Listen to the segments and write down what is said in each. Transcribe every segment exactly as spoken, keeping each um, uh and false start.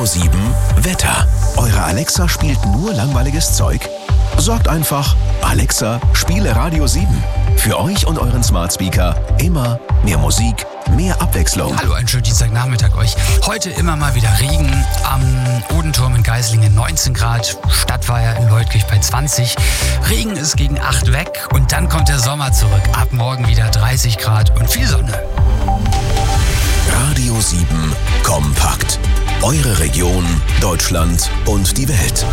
Radio sieben Wetter. Eure Alexa spielt nur langweiliges Zeug? Sorgt einfach, Alexa, spiele Radio sieben. Für euch und euren Smart Speaker immer mehr Musik, mehr Abwechslung. Hallo, einen schönen Dienstagnachmittag euch. Heute immer mal wieder Regen. Am Odenturm in Geislingen neunzehn Grad, Stadtweiher in Leutkirch bei zwanzig. Regen ist gegen acht weg und dann kommt der Sommer zurück. Ab morgen wieder dreißig Grad und viel Sonne. Radio sieben kompakt. Eure Region, Deutschland und die Welt.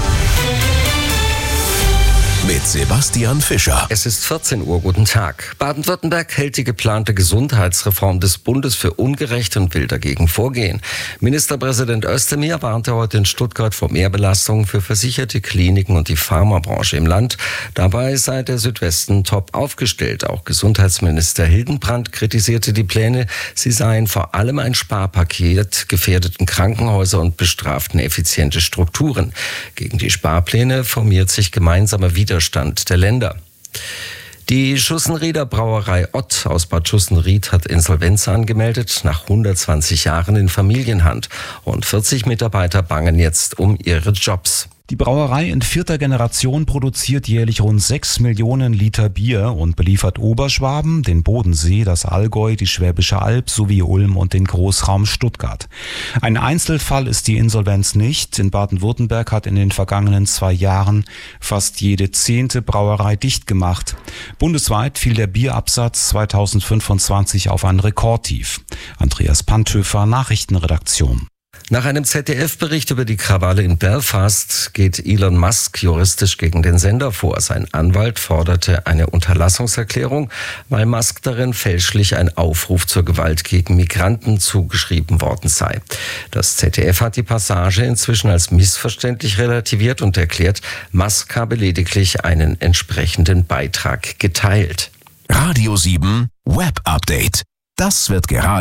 Mit Sebastian Fischer. Es ist vierzehn Uhr, guten Tag. Baden-Württemberg hält die geplante Gesundheitsreform des Bundes für ungerecht und will dagegen vorgehen. Ministerpräsident Özdemir warnte heute in Stuttgart vor Mehrbelastungen für versicherte Kliniken und die Pharmabranche im Land. Dabei sei der Südwesten top aufgestellt. Auch Gesundheitsminister Hildenbrand kritisierte die Pläne. Sie seien vor allem ein Sparpaket, gefährdeten Krankenhäuser und bestraften effiziente Strukturen. Gegen die Sparpläne formiert sich gemeinsamer Widerstand der Länder. Die Schussenrieder Brauerei Ott aus Bad Schussenried hat Insolvenz angemeldet, nach hundertzwanzig Jahren in Familienhand. Rund vierzig Mitarbeiter bangen jetzt um ihre Jobs. Die Brauerei in vierter Generation produziert jährlich rund sechs Millionen Liter Bier und beliefert Oberschwaben, den Bodensee, das Allgäu, die Schwäbische Alb sowie Ulm und den Großraum Stuttgart. Ein Einzelfall ist die Insolvenz nicht. In Baden-Württemberg hat in den vergangenen zwei Jahren fast jede zehnte Brauerei dicht gemacht. Bundesweit fiel der Bierabsatz zweitausendfünfundzwanzig auf ein Rekordtief. Andreas Panthöfer, Nachrichtenredaktion. Nach einem Z D F-Bericht über die Krawalle in Belfast geht Elon Musk juristisch gegen den Sender vor. Sein Anwalt forderte eine Unterlassungserklärung, weil Musk darin fälschlich ein Aufruf zur Gewalt gegen Migranten zugeschrieben worden sei. Das Z D F hat die Passage inzwischen als missverständlich relativiert und erklärt, Musk habe lediglich einen entsprechenden Beitrag geteilt. Radio sieben Web Update. Das wird gerade